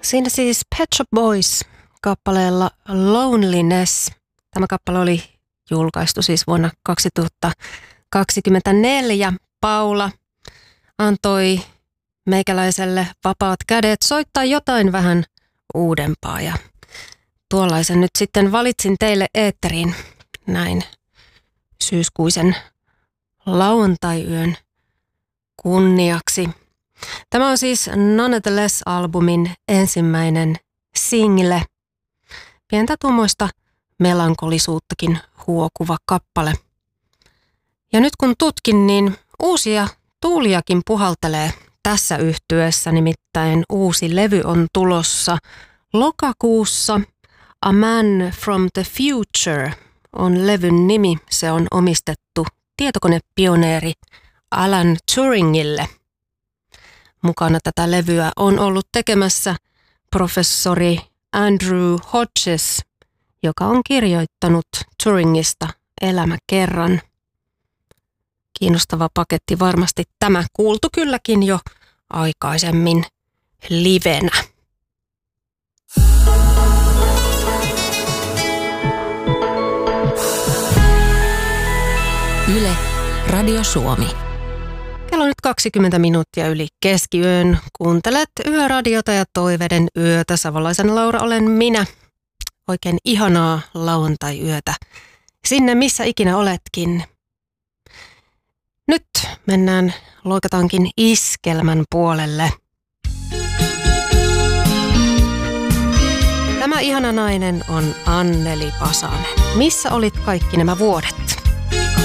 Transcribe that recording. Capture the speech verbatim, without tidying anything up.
Siinä siis Pet Shop Boys kappaleella Loneliness. Tämä kappale oli julkaistu siis vuonna kaksituhattakaksikymmentäneljä. Paula antoi meikäläiselle vapaat kädet soittaa jotain vähän uudempaa ja tuollaisen nyt sitten valitsin teille eetteriin näin syyskuisen lauantai-yön kunniaksi. Tämä on siis Nonetheless-albumin ensimmäinen single. Pientä tumoista melankolisuuttakin huokuva kappale. Ja nyt kun tutkin, niin uusia tuuliakin puhaltelee tässä yhtyeessä, nimittäin uusi levy on tulossa lokakuussa. A Man from the Future on levyn nimi. Se on omistettu tietokonepioneeri Alan Turingille. Mukana tätä levyä on ollut tekemässä professori Andrew Hodges, joka on kirjoittanut Turingista elämäkerran. Kiinnostava paketti varmasti tämä, kuultu kylläkin jo aikaisemmin livenä. Yle, Radio Suomi. Kello on nyt kaksikymmentä minuuttia yli keskiyön. Kuuntelet Yöradiota ja Toiveiden yötä. Savolaisen Laura olen minä. Oikein ihanaa lauantai-yötä. Sinne missä ikinä oletkin. Nyt mennään, loikataankin iskelmän puolelle. Tämä ihana nainen on Anneli Pasanen. Missä olit kaikki nämä vuodet?